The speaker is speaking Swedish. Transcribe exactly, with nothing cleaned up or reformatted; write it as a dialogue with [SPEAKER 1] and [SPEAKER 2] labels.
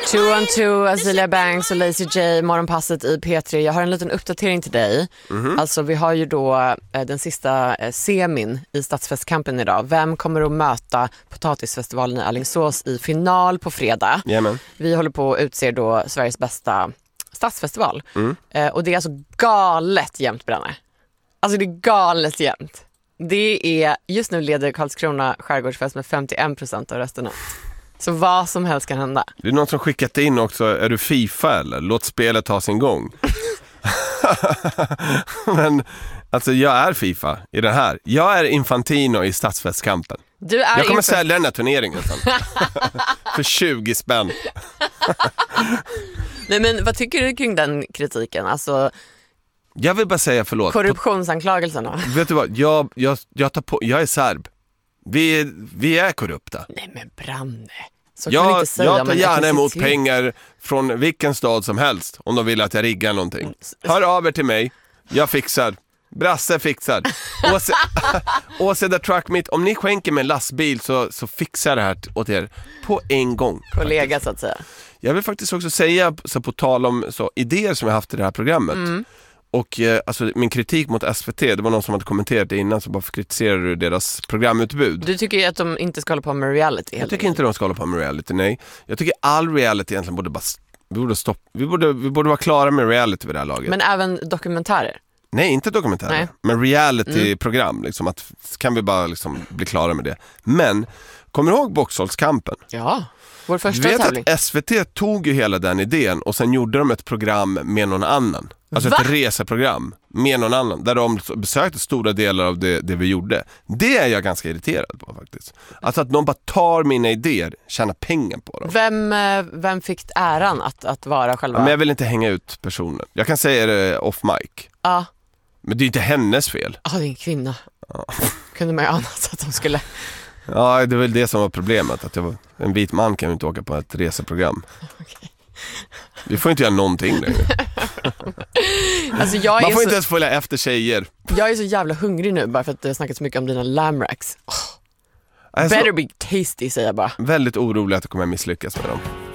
[SPEAKER 1] Two on two, Azealia Banks och Lazy J, morgonpasset i P tre. Jag har en liten uppdatering till dig. Mm-hmm. Alltså vi har ju då eh, den sista eh, semin i Stadsfestkampen idag. Vem kommer att möta Potatisfestivalen i Alingsås i final på fredag?
[SPEAKER 2] Jajamän.
[SPEAKER 1] Vi håller på att utse då Sveriges bästa stadsfestival.
[SPEAKER 2] Mm.
[SPEAKER 1] Eh, och det är alltså galet jämnt, Branne. Alltså det är galet jämnt. Det är, just nu leder Karlskrona skärgårdsfest med femtioen procent av rösterna. Så vad som helst kan hända.
[SPEAKER 2] Det är någon som skickat in också, är du FIFA eller? Låt spelet ta sin gång. Men alltså jag är FIFA i det här. Jag är Infantino i Stadsfestkampen.
[SPEAKER 1] Du är
[SPEAKER 2] jag kommer
[SPEAKER 1] inf-
[SPEAKER 2] sälja den här turneringen sen. För tjugo spänn.
[SPEAKER 1] Nej, men vad tycker du kring den kritiken? Alltså
[SPEAKER 2] jag vill bara säga förlåt.
[SPEAKER 1] Korruptionsanklagelserna.
[SPEAKER 2] Vet du vad? Jag, jag, jag, tar på, jag är serb. Vi, vi är korrupta.
[SPEAKER 1] Nej men Branne. Så
[SPEAKER 2] jag,
[SPEAKER 1] kan inte säga,
[SPEAKER 2] jag tar gärna emot
[SPEAKER 1] till.
[SPEAKER 2] pengar från vilken stad som helst om de vill att jag riggar någonting. Hör av er till mig. Jag fixar. Brasse fixar. Åse, Åse the truck meet. Om ni skänker mig en lastbil så, så fixar det här åt er på en gång.
[SPEAKER 1] Kollega
[SPEAKER 2] faktiskt.
[SPEAKER 1] Så att säga.
[SPEAKER 2] Jag vill faktiskt också säga, så på tal om så, idéer som jag haft i det här programmet. Mm. Och eh, alltså, min kritik mot S V T, det var någon som hade kommenterat det innan, så bara kritiserar du deras programutbud.
[SPEAKER 1] Du tycker ju att de inte ska hålla på med reality?
[SPEAKER 2] Jag tycker inte de ska hålla på med reality, nej. Jag tycker all reality egentligen borde bara vi borde stoppa. Vi borde, vi borde vara klara med reality vid det här laget.
[SPEAKER 1] Men även dokumentärer?
[SPEAKER 2] Nej, inte dokumentärer. Nej. Men reality-program, mm. liksom, att, kan vi bara liksom bli klara med det. Men, kommer du ihåg Boxholzkampen?
[SPEAKER 1] Ja, vår första
[SPEAKER 2] vet
[SPEAKER 1] tävling.
[SPEAKER 2] Att S V T tog ju hela den idén och sen gjorde de ett program med någon annan. Alltså Va? ett reseprogram med någon annan. Där de besökte stora delar av det, det vi gjorde. Det är jag ganska irriterad på faktiskt. Alltså att någon bara tar mina idéer, tjänar pengar på dem.
[SPEAKER 1] Vem, vem fick äran att, att vara själva?
[SPEAKER 2] Ja, men jag vill inte hänga ut personen. Jag kan säga det off mic.
[SPEAKER 1] Ja.
[SPEAKER 2] Men det är inte hennes fel.
[SPEAKER 1] Ja, det är en kvinna. Ja. Kunde man ju annat att de skulle...
[SPEAKER 2] Ja, det är väl det som var problemet. Att jag var, en vit man kan ju inte åka på ett reseprogram. Okay. Vi får inte göra någonting längre.
[SPEAKER 1] Alltså jag
[SPEAKER 2] man får
[SPEAKER 1] är
[SPEAKER 2] inte
[SPEAKER 1] så...
[SPEAKER 2] ens följa efter tjejer.
[SPEAKER 1] Jag är så jävla hungrig nu bara för att du har snackat så mycket om dina lamb racks. Oh. Better be tasty, säger jag bara.
[SPEAKER 2] Väldigt orolig att jag kommer att misslyckas med dem.